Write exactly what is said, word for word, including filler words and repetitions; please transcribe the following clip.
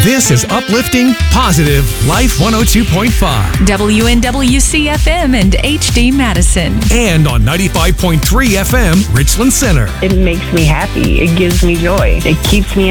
This is uplifting, positive Life one oh two point five. W N W C F M and H D Madison. And on ninety-five point three F M, Richland Center. It makes me happy. It gives me joy. It keeps me